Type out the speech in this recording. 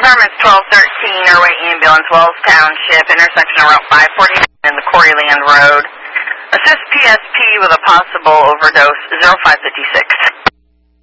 Department's 1213, Airway Ambulance, Wells Township, intersection of Route 549 and the Quarryland Road. Assist PSP with a possible overdose, 0556.